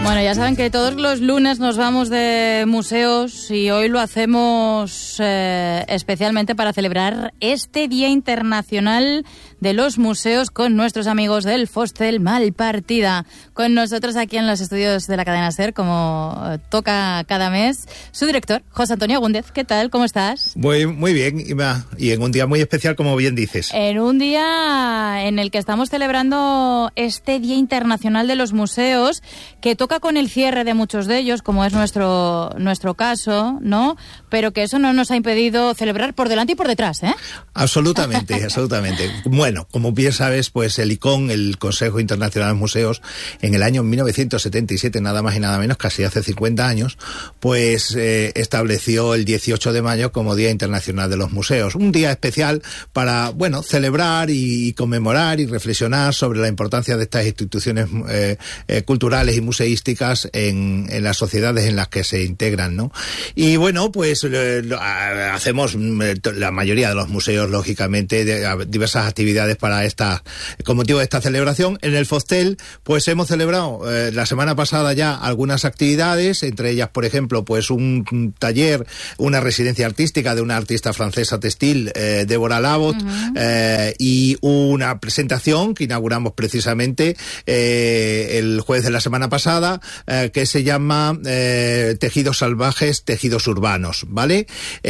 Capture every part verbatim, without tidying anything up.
Bueno, ya saben que todos los lunes nos vamos de museos y hoy lo hacemos eh, especialmente para celebrar este Día Internacional de los Museos con nuestros amigos del Fostel Malpartida. Con nosotros aquí en los estudios de la cadena SER, como eh, toca cada mes, su director, José Antonio Gúndez. ¿Qué tal? ¿Cómo estás? Muy, muy bien, Ima. Y en un día muy especial, como bien dices. En un día en el que estamos celebrando este Día Internacional de los Museos, que toca con el cierre de muchos de ellos, como es nuestro nuestro caso, ¿no? Pero que eso no nos ha impedido celebrar por delante y por detrás, ¿eh? Absolutamente, absolutamente. Bueno, como bien sabes, pues el I C O M, el Consejo Internacional de los Museos, en el año mil novecientos setenta y siete, nada más y nada menos, casi hace cincuenta años, pues eh, estableció el dieciocho de mayo como Día Internacional de los Museos. Un día especial para, bueno, celebrar y conmemorar y reflexionar sobre la importancia de estas instituciones eh, eh, culturales y museísticas En, en las sociedades en las que se integran, ¿no? Y bueno, pues eh, hacemos la mayoría de los museos, lógicamente, de, diversas actividades para esta, con motivo de esta celebración. En el Fostel, pues hemos celebrado eh, la semana pasada ya algunas actividades, entre ellas, por ejemplo, pues un, un taller, una residencia artística de una artista francesa textil, eh, Débora Labot, uh-huh. eh, y una presentación que inauguramos precisamente eh, el jueves de la semana pasada, Eh, que se llama eh, Tejidos Salvajes, Tejidos Urbanos, ¿vale?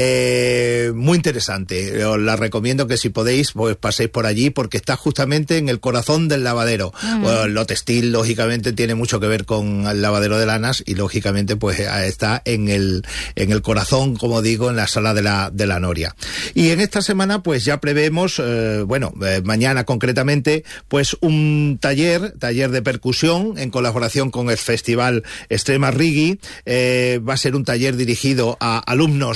Eh, muy interesante. Os la recomiendo que si podéis, pues paséis por allí, porque está justamente en el corazón del lavadero. Mm. Bueno, lo textil, lógicamente, tiene mucho que ver con el lavadero de lanas y, lógicamente, pues está en el en el corazón, como digo, en la sala de la de la Noria. Y en esta semana, pues ya prevemos, eh, bueno, eh, mañana concretamente, pues un taller, taller de percusión, en colaboración con el Festival Extrema Rigi. Eh, va a ser un taller dirigido a alumnos